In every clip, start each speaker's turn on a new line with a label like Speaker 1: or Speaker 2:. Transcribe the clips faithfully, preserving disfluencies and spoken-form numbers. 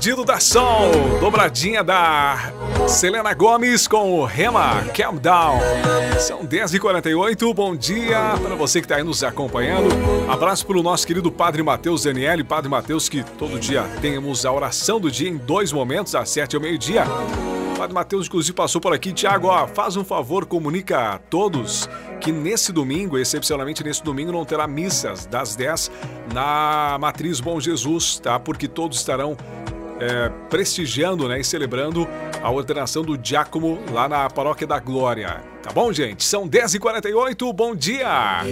Speaker 1: Perdido da Sol, dobradinha da Selena Gomez com o Rema, Calm Down. São dez e quarenta e oito, bom dia para você que está aí nos acompanhando. Abraço para o nosso querido Padre Matheus Daniele, Padre Matheus, que todo dia temos a oração do dia em dois momentos, às sete ao meio-dia. Padre Matheus, inclusive, passou por aqui. Tiago, ó, faz um favor, comunica a todos que nesse domingo, excepcionalmente nesse domingo, não terá missas das dez na Matriz Bom Jesus, tá? Porque todos estarão é, prestigiando, né, e celebrando a ordenação do diácono lá na Paróquia da Glória. Tá bom, gente? São dez e quarenta e oito, bom dia!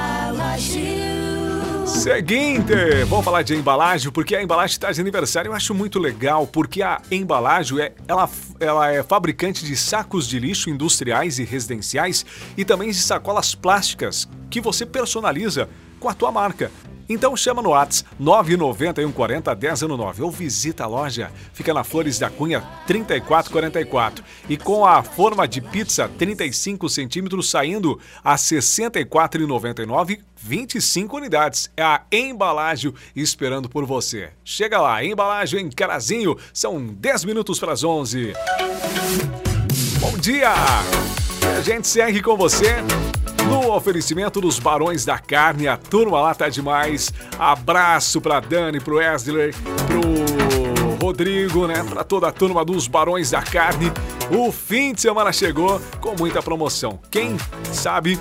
Speaker 1: Seguinte, vamos falar de embalagem, porque a embalagem está de aniversário. Eu acho muito legal, porque a embalagem é, ela, ela é fabricante de sacos de lixo industriais e residenciais e também de sacolas plásticas que você personaliza com a tua marca. Então chama no WhatsApp nove nove um quatro zero um zero zero nove ou visita a loja. Fica na Flores da Cunha trinta e quatro quarenta e quatro. E com a forma de pizza trinta e cinco centímetros saindo a sessenta e quatro reais e noventa e nove centavos, vinte e cinco unidades. É a Embalagem esperando por você. Chega lá, Embalagem em Carazinho. São dez minutos para as onze. Bom dia! A gente segue com você no oferecimento dos Barões da Carne. A turma lá tá demais. Abraço pra Dani, pro Wesley, pro Rodrigo, né? Pra toda a turma dos Barões da Carne. O fim de semana chegou com muita promoção. Quem sabe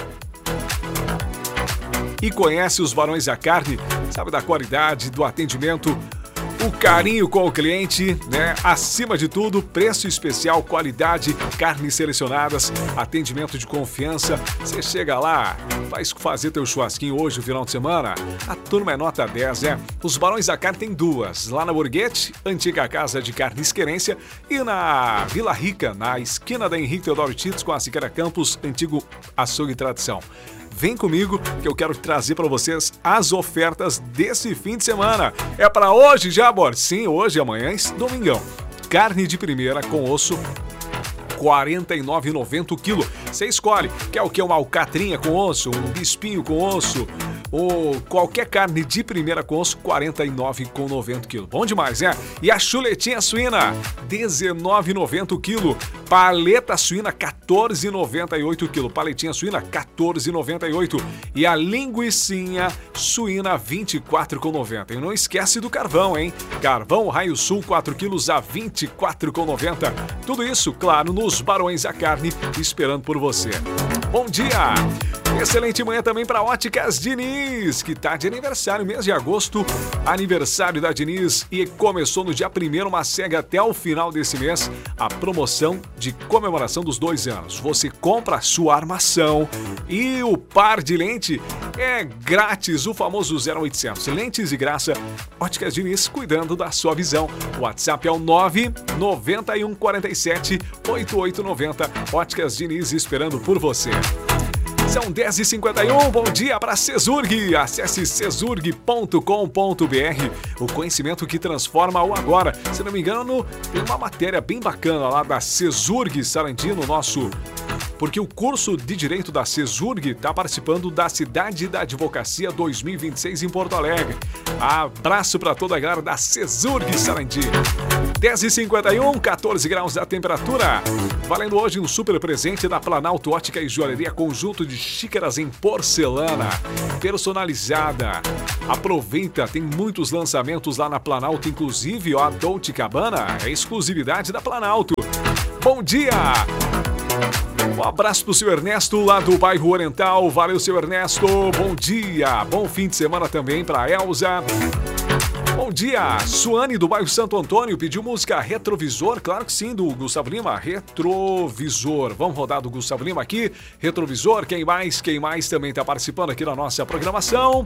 Speaker 1: e conhece os Barões da Carne, sabe da qualidade, do atendimento, o carinho com o cliente, né? Acima de tudo, preço especial, qualidade, carnes selecionadas, atendimento de confiança. Você chega lá, vai fazer teu churrasquinho hoje, no final de semana. A turma é nota dez, é? Os Barões da Carne tem duas, lá na Borghetti, antiga Casa de Carnes Querência, e na Vila Rica, na esquina da Henrique Teodoro Titos com a Siqueira Campos, antigo açougue tradição. Vem comigo que eu quero trazer para vocês as ofertas desse fim de semana. É para hoje já, Bor? Sim, hoje, amanhã, domingão. Carne de primeira com osso, quarenta e nove reais e noventa centavos o quilo. Você escolhe, quer o que? Uma alcatrinha com osso, um bispinho com osso, ou qualquer carne de primeira com osso, quarenta e nove reais e noventa centavos o quilo. Bom demais, né? E a chuletinha suína, dezenove reais e noventa centavos o quilo. Paleta suína, quatorze reais e noventa e oito centavos o quilo. Paletinha suína, quatorze reais e noventa e oito centavos. E a linguicinha suína, vinte e quatro reais e noventa centavos. E não esquece do carvão, hein? Carvão Raio Sul, quatro quilos a vinte e quatro reais e noventa centavos. Tudo isso, claro, nos Barões da Carne, esperando por você. Bom dia! Excelente manhã também para Óticas Diniz, que tá de aniversário, mês de agosto, aniversário da Diniz, e começou no dia primeiro, mas segue até o final desse mês a promoção de comemoração dos dois anos. Você compra a sua armação e o par de lente é grátis, o famoso zero oitocentos. Lentes de graça, Óticas Diniz, cuidando da sua visão. O WhatsApp é o nove nove um quatro sete oito oito nove zero. Óticas Diniz esperando por você. São dez e cinquenta e um, bom dia para Cesurg. Acesse cesurg ponto com ponto br. O conhecimento que transforma o agora. Se não me engano, tem uma matéria bem bacana lá da Cesurg Sarandino, nosso... Porque o curso de Direito da Cesurg está participando da Cidade da Advocacia dois mil e vinte e seis em Porto Alegre. Abraço para toda a galera da Cesurg Sarandi. dez e cinquenta e um, quatorze graus da temperatura. Valendo hoje um super presente da Planalto Ótica e Joalheria, conjunto de xícaras em porcelana, personalizada. Aproveita, tem muitos lançamentos lá na Planalto, inclusive ó, a Dolce Gabbana é exclusividade da Planalto. Bom dia! Um abraço pro seu Ernesto, lá do bairro Oriental. Valeu, seu Ernesto. Bom dia. Bom fim de semana também pra Elza. Bom dia. Suane, do bairro Santo Antônio, pediu música Retrovisor. Claro que sim, do Gustavo Lima. Retrovisor. Vamos rodar do Gustavo Lima aqui. Retrovisor. Quem mais? Quem mais também tá participando aqui na nossa programação?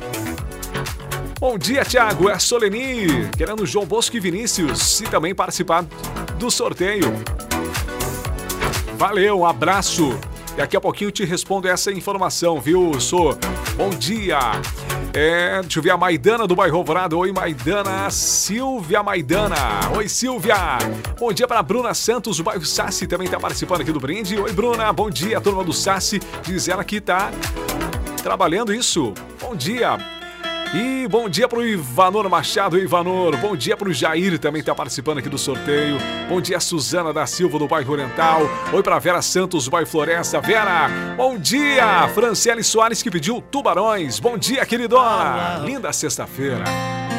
Speaker 1: Bom dia, Thiago. É a Soleni, querendo João Bosco e Vinícius. E também participar do sorteio. Valeu, um abraço. Daqui a pouquinho eu te respondo essa informação, viu? Sou. Bom dia. É, deixa eu ver a Maidana do bairro Alvorada. Oi, Maidana. Silvia Maidana. Oi, Silvia. Bom dia para Bruna Santos, do bairro Sassi, também tá participando aqui do brinde. Oi, Bruna. Bom dia, a turma do Sassi. Diz ela que tá trabalhando isso. Bom dia. E bom dia pro Ivanor Machado, Ivanor. Bom dia pro Jair, também tá participando aqui do sorteio. Bom dia, Suzana da Silva, do bairro Oriental. Oi pra Vera Santos, do bairro Floresta. Vera, bom dia. Franciele Soares, que pediu Tubarões. Bom dia, queridona. Linda sexta-feira.